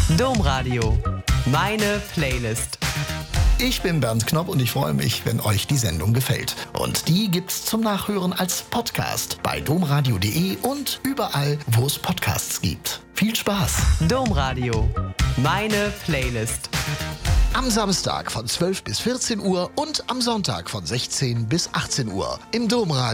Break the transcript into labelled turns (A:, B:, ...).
A: Domradio. Meine Playlist.
B: Ich bin Bernd Knopp und ich freue mich, wenn euch die Sendung gefällt. Und die gibt's zum Nachhören als Podcast bei domradio.de und überall, wo es Podcasts gibt. Viel Spaß!
A: Domradio. Meine Playlist.
B: Am Samstag von 12 bis 14 Uhr und am Sonntag von 16 bis 18 Uhr im Domradio.